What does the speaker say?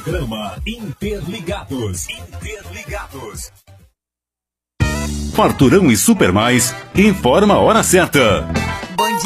Programa Interligados. Interligados. Farturão e Super Mais informa a hora certa.